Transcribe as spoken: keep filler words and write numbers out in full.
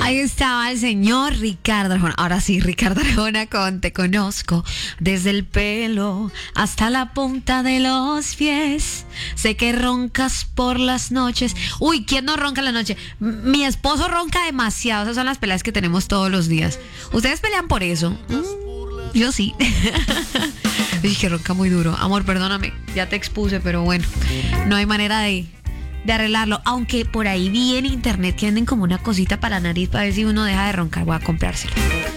Ahí estaba el señor Ricardo Arjona. Ahora sí, Ricardo Arjona con Te Conozco. Desde el pelo hasta la punta de los pies. Sé que roncas por las noches. Uy, ¿quién no ronca en la noche? M- mi esposo ronca demasiado. Esas son las peleas que tenemos todos los días. ¿Ustedes pelean por eso? Mm, yo sí. Uy, que ronca muy duro. Amor, perdóname. Ya te expuse, pero bueno. No hay manera de... de arreglarlo, aunque por ahí vi en internet que venden como una cosita para la nariz para ver si uno deja de roncar. Voy a comprárselo.